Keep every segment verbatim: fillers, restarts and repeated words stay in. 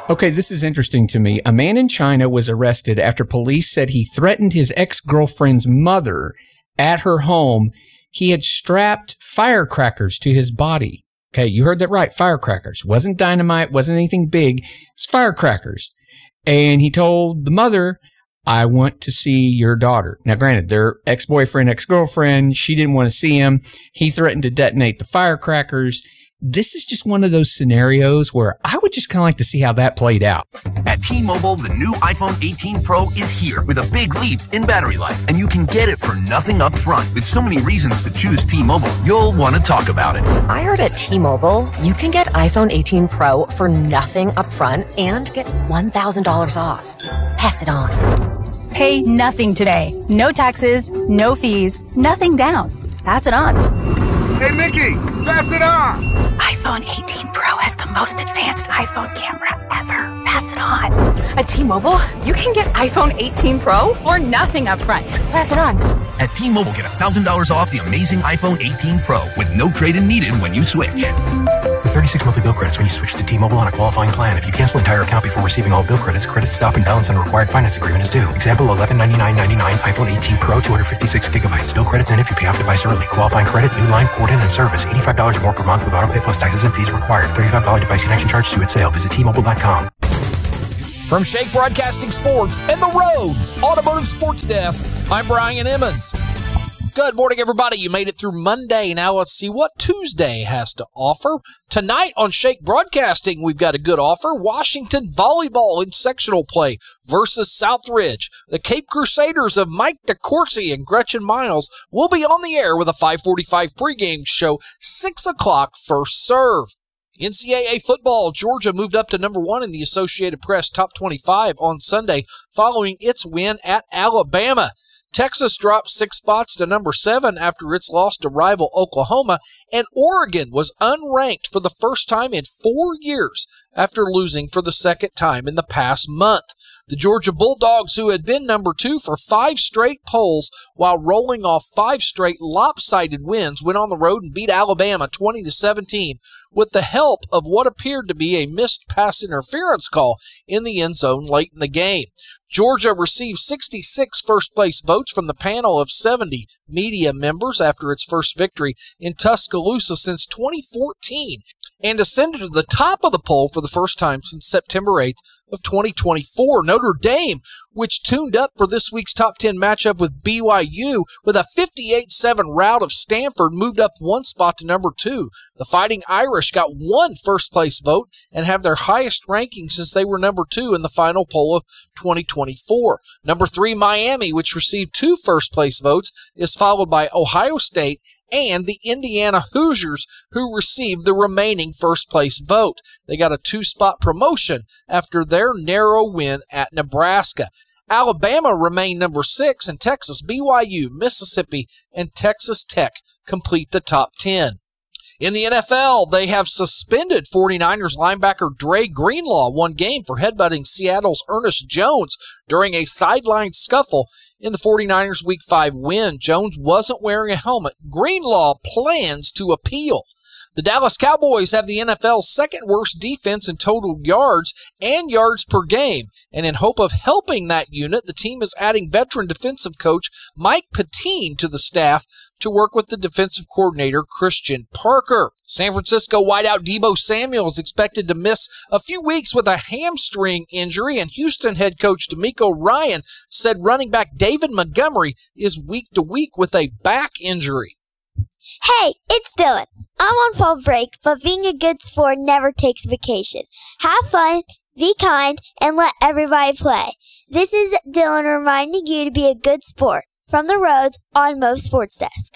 Okay, this is interesting to me. A man in China was arrested after police said he threatened his ex-girlfriend's mother at her home. He had strapped firecrackers to his body. Okay, you heard that right. Firecrackers. Wasn't dynamite, wasn't anything big. It's firecrackers. And he told the mother, I want to see your daughter. Now, granted, they're ex-boyfriend, ex-girlfriend. She didn't want to see him. He threatened to detonate the firecrackers. This is just one of those scenarios where I would just kind of like to see how that played out. At T-Mobile, the new iPhone eighteen Pro is here with a big leap in battery life, and you can get it for nothing up front. With so many reasons to choose T-Mobile, you'll want to talk about it. I heard at T-Mobile, you can get iPhone eighteen Pro for nothing up front and get one thousand dollars off. Pass it on. Pay nothing today. No taxes, no fees, nothing down. Pass it on. Hey, Mickey, pass it on. iPhone eighteen Pro has the most advanced iPhone camera ever. Pass it on. At T-Mobile, you can get iPhone eighteen Pro for nothing up front. Pass it on. At T-Mobile, get one thousand dollars off the amazing iPhone eighteen Pro with no trade-in needed when you switch. With thirty-six monthly bill credits when you switch to T-Mobile on a qualifying plan. If you cancel entire account before receiving all bill credits, credit stop and balance on a required finance agreement is due. Example, eleven ninety-nine ninety-nine iPhone eighteen Pro, two hundred fifty-six gigabytes. Bill credits in if you pay off device early. Qualifying credit, new line, port in, and service. eighty-five dollars more per month with auto pay plus taxes and fees required. thirty-five dollars device connection charge due at sale. Visit T Mobile dot com. From Shake Broadcasting Sports and the Rhodes Automotive Sports Desk, I'm Brian Emmons. Good morning, everybody. You made it through Monday. Now let's see what Tuesday has to offer. Tonight on Shake Broadcasting, we've got a good offer. Washington volleyball in sectional play versus Southridge. The Cape Crusaders of Mike DeCourcy and Gretchen Miles will be on the air with a five forty-five pregame show, six o'clock first serve. N C double A football, Georgia moved up to number one in the Associated Press top twenty-five on Sunday following its win at Alabama. Texas dropped six spots to number seven after its loss to rival Oklahoma, and Oregon was unranked for the first time in four years after losing for the second time in the past month. The Georgia Bulldogs, who had been number two for five straight polls while rolling off five straight lopsided wins, went on the road and beat Alabama twenty to seventeen with the help of what appeared to be a missed pass interference call in the end zone late in the game. Georgia received sixty-six first-place votes from the panel of seventy media members after its first victory in Tuscaloosa since twenty fourteen and ascended to the top of the poll for the first time since September eighth of twenty twenty-four. Notre Dame, which tuned up for this week's top ten matchup with B Y U with a fifty-eight seven rout of Stanford, moved up one spot to number two. The Fighting Irish got one first-place vote and have their highest ranking since they were number two in the final poll of twenty twenty-four. Number three, Miami, which received two first-place votes, is followed by Ohio State and the Indiana Hoosiers, who received the remaining first-place vote. They got a two-spot promotion after their narrow win at Nebraska. Alabama remained number six, and Texas, B Y U, Mississippi, and Texas Tech complete the top ten. In the N F L, they have suspended forty-niners linebacker Dre Greenlaw one game for headbutting Seattle's Ernest Jones during a sideline scuffle in the forty-niners' Week five win. Jones wasn't wearing a helmet. Greenlaw plans to appeal. The Dallas Cowboys have the N F L's second worst defense in total yards and yards per game, and in hope of helping that unit, the team is adding veteran defensive coach Mike Pettine to the staff to work with the defensive coordinator Christian Parker. San Francisco wideout Deebo Samuel is expected to miss a few weeks with a hamstring injury, and Houston head coach DeMeco Ryan said running back David Montgomery is week to week with a back injury. Hey, it's Dylan. I'm on fall break, but being a good sport never takes vacation. Have fun, be kind, and let everybody play. This is Dylan reminding you to be a good sport. From the Rhodes Automotive Sports Desk.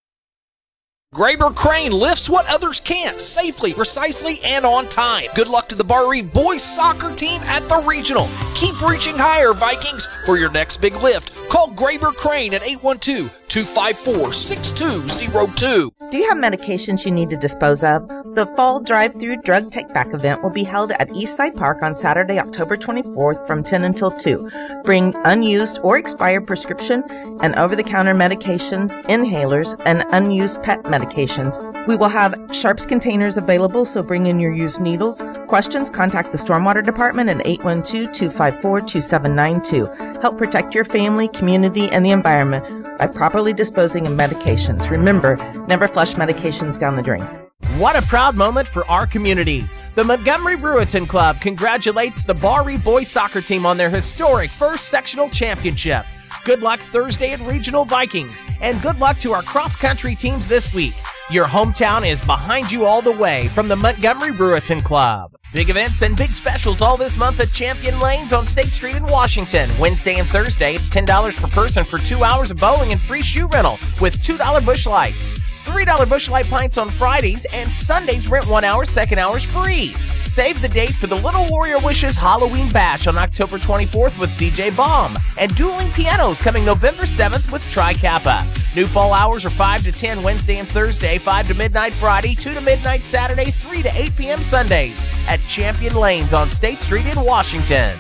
Graber Crane lifts what others can't, safely, precisely, and on time. Good luck to the Bar Reed boys soccer team at the Regional. Keep reaching higher, Vikings, for your next big lift. Call Graber Crane at eight one two, two five four, six two zero two. Do you have medications you need to dispose of? The Fall Drive-Thru Drug Take-Back event will be held at Eastside Park on Saturday, October twenty-fourth from ten until two. Bring unused or expired prescription and over-the-counter medications, inhalers, and unused pet medications. We will have Sharps containers available, so bring in your used needles. Questions? Contact the Stormwater Department at eight one two, two five four, two seven nine two. Help protect your family, community, and the environment by properly disposing of medications. Remember, never flush medications down the drain. What a proud moment for our community. The Montgomery Breweton Club congratulates the Bar Reeve boys soccer team on their historic first sectional championship. Good luck Thursday at Regional Vikings, and good luck to our cross-country teams this week. Your hometown is behind you all the way from the Montgomery Breweton Club. Big events and big specials all this month at Champion Lanes on State Street in Washington. Wednesday and Thursday, it's ten dollars per person for two hours of bowling and free shoe rental with two dollar Busch Lights. three dollar Busch Light pints on Fridays, and Sundays rent one hour, second hour's free. Save the date for the Little Warrior Wishes Halloween Bash on October twenty-fourth with D J Bomb, and Dueling Pianos coming November seventh with Tri Kappa. New fall hours are five to ten Wednesday and Thursday, five to midnight Friday, two to midnight Saturday, three to eight p.m. Sundays at Champion Lanes on State Street in Washington.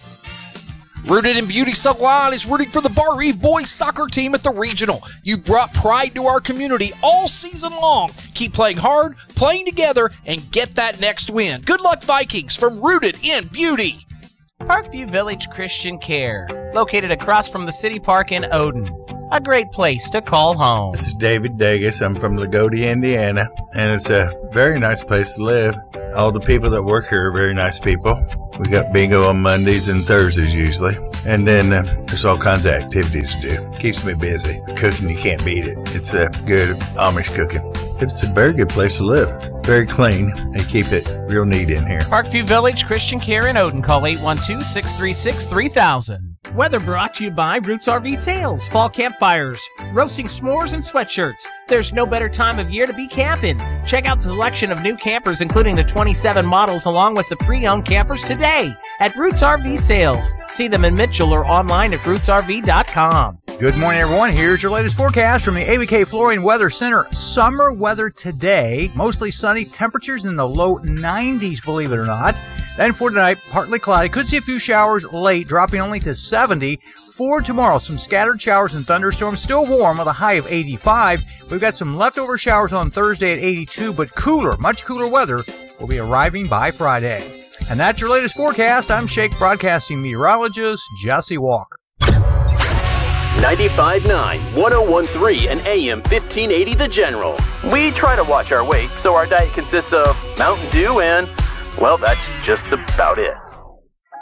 Rooted in Beauty Salon is rooting for the Bar Reeve boys soccer team at the Regional. You brought pride to our community all season long. Keep playing hard, playing together, and get that next win. Good luck, Vikings, from Rooted in Beauty. Parkview Village Christian Care, located across from the City Park in Odin. A great place to call home. This is David Dagus. I'm from Lagodi, Indiana, and it's a very nice place to live. All the people that work here are very nice people. We got bingo on Mondays and Thursdays usually. And then uh, there's all kinds of activities to do. Keeps me busy. Cooking, you can't beat it. It's a good Amish cooking. It's a very good place to live. Very clean. They keep it real neat in here. Parkview Village Christian Care in Odin. Call eight one two, six three six, three thousand. Weather brought to you by Roots R V Sales. Fall campfires, roasting s'mores, and sweatshirts. There's no better time of year to be camping. Check out the selection of new campers, including the twenty-seven models, along with the pre-owned campers today at Roots R V Sales. See them in Mitchell or online at roots r v dot com. Good morning, everyone. Here's your latest forecast from the A B K Flooring Weather Center. Summer weather today, mostly sunny, temperatures in the low nineties, believe it or not. Then for tonight, partly cloudy. Could see a few showers late, dropping only to seventy. For tomorrow, some scattered showers and thunderstorms, still warm with a high of eighty-five. We've got some leftover showers on Thursday at eighty-two, but cooler, much cooler weather will be arriving by Friday. And that's your latest forecast. I'm Shake Broadcasting meteorologist Jesse Walker. ninety-five point nine, one oh one point three, and A M fifteen eighty The General. We try to watch our weight, so our diet consists of Mountain Dew and, well, that's just about it.